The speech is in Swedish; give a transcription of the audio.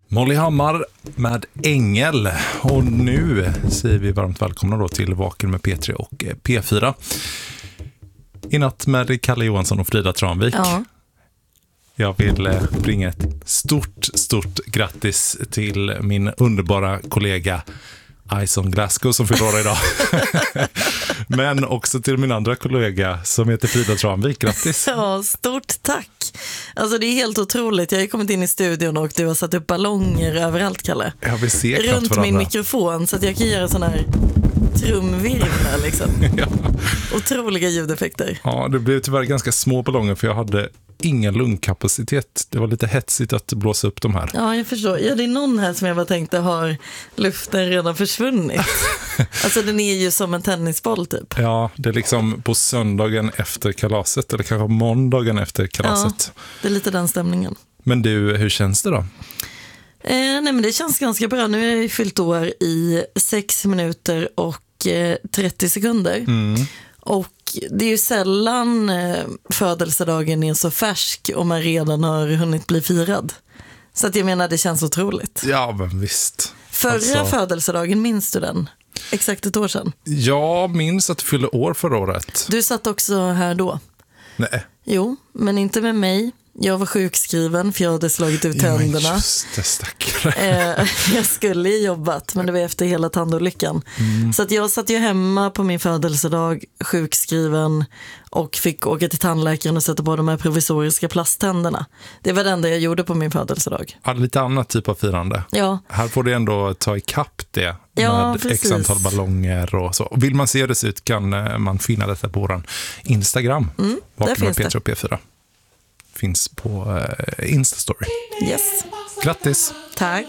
Molly Hammar med Ängel. Och nu säger vi varmt välkomna då till Vaken med P3 och P4. I natt med Kalle Johansson och Frida Tranvik. Ja. Jag vill bringa ett stort grattis till min underbara kollega Ison Glasgow som fyller år idag. Men också till min andra kollega som heter Frida Tranvik. Grattis! Ja, stort tack! Alltså det är helt otroligt. Jag har kommit in i studion och du har satt upp ballonger överallt, Kalle. Ja, vi ser knappt runt varandra. Min mikrofon så att jag kan göra sån här trumvirvlar liksom. Ja. Otroliga ljudeffekter. Ja, det blev tyvärr ganska små ballonger för jag hade ingen lungkapacitet. Det var lite hetsigt att blåsa upp de här. Ja, jag förstår. Ja, det är någon här som jag bara tänkte har luften redan försvunnit. Alltså den är ju som en tennisboll typ. Ja, det är liksom på söndagen efter kalaset eller kanske måndagen efter kalaset. Ja, det är lite den stämningen. Men du, hur känns det då? Nej, men det känns ganska bra. Nu är jag fyllt år i 6 minuter och 30 sekunder. Mm. Och det är ju sällan födelsedagen är så färsk och man redan har hunnit bli firad. Så att jag menar, det känns otroligt. Ja, men visst. Förra födelsedagen, minns du den? Exakt ett år sedan. Jag minns att du fyllde år förra året. Du satt också här då. Nej. Jo, men inte med mig. Jag var sjukskriven för jag hade slagit ut tänderna. Ja, just det, stackare. Jag skulle ju jobbat, men det var efter hela tandolyckan. Så att jag satt ju hemma på min födelsedag sjukskriven och fick åka till tandläkaren och sätta på de här provisoriska plasttänderna. Det var det enda jag gjorde på min födelsedag. Ja, lite annat typ av firande. Ja. Här får du ändå ta ikapp det med precis. x antal ballonger och så. Vill man se hur det ser ut kan man finna detta på vår Instagram. Där finns P3 och P4. Finns på Instastory. Yes. Grattis! Tack.